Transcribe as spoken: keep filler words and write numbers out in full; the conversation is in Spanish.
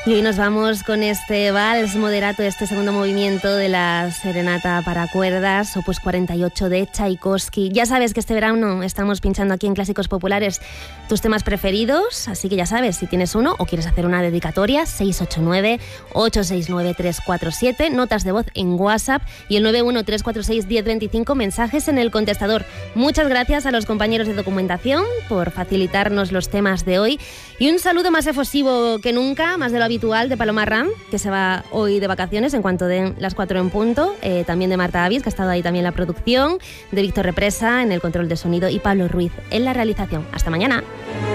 Y hoy nos vamos con este vals moderato, este segundo movimiento de la Serenata para cuerdas, opus cuarenta y ocho de Tchaikovsky. Ya sabes que este verano estamos pinchando aquí en Clásicos Populares tus temas preferidos, así que ya sabes, si tienes uno o quieres hacer una dedicatoria, seis ocho nueve, ocho seis nueve, tres cuatro siete, notas de voz en WhatsApp y el nueve uno tres cuatro seis, uno cero dos cinco, mensajes en el contestador. Muchas gracias a los compañeros de documentación por facilitarnos los temas de hoy y un saludo más efusivo que nunca, más de lo habitual, de Paloma Ram, que se va hoy de vacaciones en cuanto den las cuatro en punto, eh, también de Marta Avis, que ha estado ahí también en la producción, de Víctor Represa en el control de sonido y Pablo Ruiz en la realización. Hasta mañana.